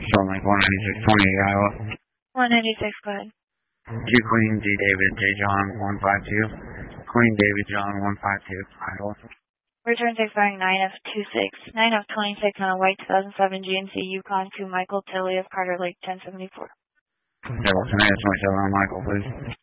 Salt Lake 19620, Iowa. 196, go ahead. G Queen, D David, J John 152. Queen David John 152, Iowa. Returns expiring 9 of 26. 9 of 26 on a white 2007 GMC Yukon to Michael Tilley of Carter Lake 1074. Yeah, what's the name of 27 on Michael, please?